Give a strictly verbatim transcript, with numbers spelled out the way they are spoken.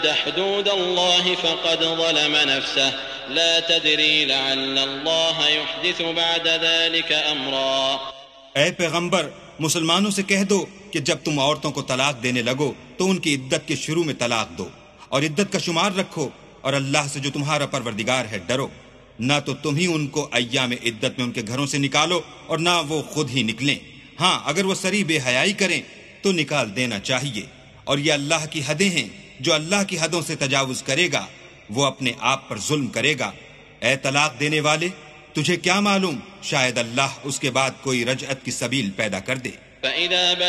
हुदूदल्लाहि फ़क़द ज़लम नफ़्सह ला तदरी लअल्लल्लाह युहदिसु बअद ज़ालिका अम्रा। ऐ पैगंबर, मुसलमानों से कह दो कि जब तुम औरतों को तलाक देने लगो तो उनकी इद्दत के शुरू में तलाक दो और इद्दत का शुमार रखो और अल्लाह से जो तुम्हारा परवरदिगार है डरो। ना तो तुम ही उनको अय्याम इद्दत में उनके घरों से निकालो और ना वो खुद ही निकलें। हाँ, अगर वो सरी बेहयाई करें तो निकाल देना चाहिए। और ये अल्लाह की हदें हैं, जो अल्लाह की हदों से तजावुज करेगा वो अपने आप पर जुल्म करेगा। ए तलाक देने वाले, तुझे क्या मालूम, शायद अल्लाह उसके बाद कोई रजअत की सबील पैदा कर दे।